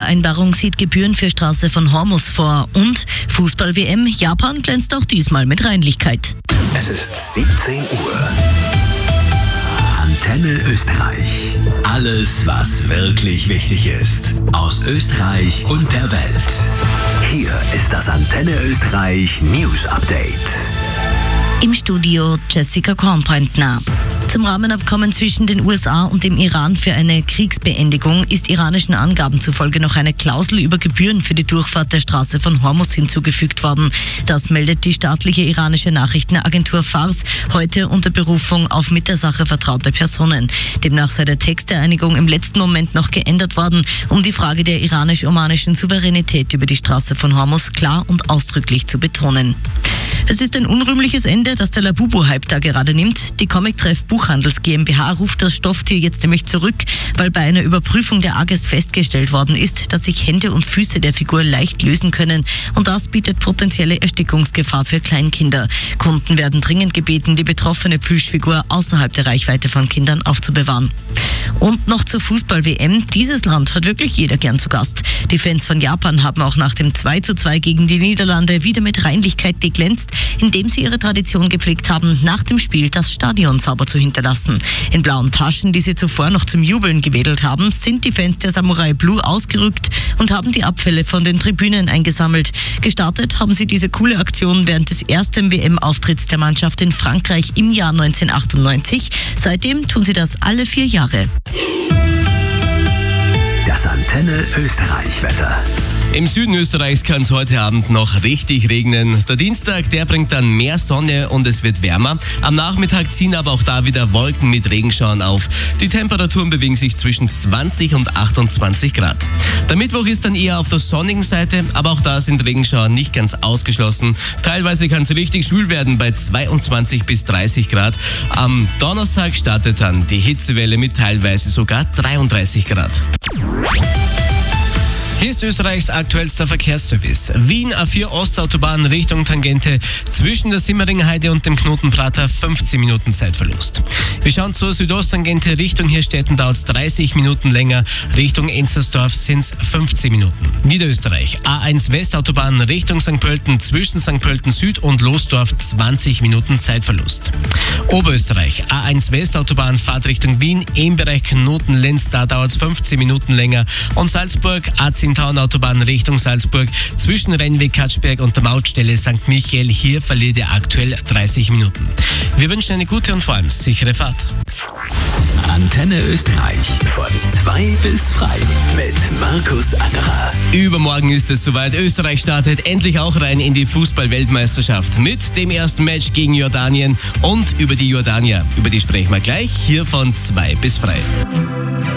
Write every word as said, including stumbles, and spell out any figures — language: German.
Vereinbarung sieht Gebühren für Straße von Hormuz vor. Und Fußball-W M, Japan glänzt auch diesmal mit Reinlichkeit. Es ist siebzehn Uhr. Antenne Österreich. Alles, was wirklich wichtig ist. Aus Österreich und der Welt. Hier ist das Antenne Österreich News Update. Im Studio Jessica Kornpointner. Zum Rahmenabkommen zwischen den U S A und dem Iran für eine Kriegsbeendigung ist iranischen Angaben zufolge noch eine Klausel über Gebühren für die Durchfahrt der Straße von Hormuz hinzugefügt worden. Das meldet die staatliche iranische Nachrichtenagentur Fars heute unter Berufung auf mit der Sache vertraute Personen. Demnach sei der Text der Einigung im letzten Moment noch geändert worden, um die Frage der iranisch-omanischen Souveränität über die Straße von Hormuz klar und ausdrücklich zu betonen. Es ist ein unrühmliches Ende, das der Labubu-Hype da gerade nimmt. Die Comic-Treff Buchhandels GmbH ruft das Stofftier jetzt nämlich zurück, weil bei einer Überprüfung der A G E S festgestellt worden ist, dass sich Hände und Füße der Figur leicht lösen können, und das bietet potenzielle Erstickungsgefahr für Kleinkinder. Kunden werden dringend gebeten, die betroffene Plüschfigur außerhalb der Reichweite von Kindern aufzubewahren. Und noch zur Fußball-W M. Dieses Land hat wirklich jeder gern zu Gast. Die Fans von Japan haben auch nach dem zwei zu zwei gegen die Niederlande wieder mit Reinlichkeit geglänzt, indem sie ihre Tradition gepflegt haben, nach dem Spiel das Stadion sauber zu hinterlassen. In blauen Taschen, die sie zuvor noch zum Jubeln gewedelt haben, sind die Fans der Samurai Blue ausgerückt und haben die Abfälle von den Tribünen eingesammelt. Gestartet haben sie diese coole Aktion während des ersten W M-Auftritts der Mannschaft in Frankreich im Jahr neunzehnhundertachtundneunzig. Seitdem tun sie das alle vier Jahre. Das Antenne Österreich Wetter. Im Süden Österreichs kann es heute Abend noch richtig regnen. Der Dienstag, der bringt dann mehr Sonne und es wird wärmer. Am Nachmittag ziehen aber auch da wieder Wolken mit Regenschauern auf. Die Temperaturen bewegen sich zwischen zwanzig und achtundzwanzig Grad. Der Mittwoch ist dann eher auf der sonnigen Seite, aber auch da sind Regenschauer nicht ganz ausgeschlossen. Teilweise kann es richtig schwül werden bei zweiundzwanzig bis dreißig Grad. Am Donnerstag startet dann die Hitzewelle mit teilweise sogar dreiunddreißig Grad. Hier ist Österreichs aktuellster Verkehrsservice. Wien A vier Ostautobahn Richtung Tangente zwischen der Simmeringerheide und dem Knotenprater fünfzehn Minuten Zeitverlust. Wir schauen zur Südosttangente Richtung Hirstetten, dauert es dreißig Minuten länger. Richtung Enzersdorf sind es fünfzehn Minuten. Niederösterreich A eins Westautobahn Richtung Sankt Pölten zwischen Sankt Pölten Süd und Losdorf zwanzig Minuten Zeitverlust. Oberösterreich A eins Westautobahn Fahrt Richtung Wien im Bereich Knoten-Lenz, da dauert es fünfzehn Minuten länger. Und Salzburg A zehn Autobahn Richtung Salzburg zwischen Rennweg Katschberg und der Mautstelle Sankt Michael. Hier verliert ihr aktuell dreißig Minuten. Wir wünschen eine gute und vor allem sichere Fahrt. Antenne Österreich von zwei bis frei mit Markus Angerer. Übermorgen ist es soweit. Österreich startet endlich auch rein in die Fußball-Weltmeisterschaft mit dem ersten Match gegen Jordanien und über die Jordanier. Über die sprechen wir gleich hier von zwei bis frei.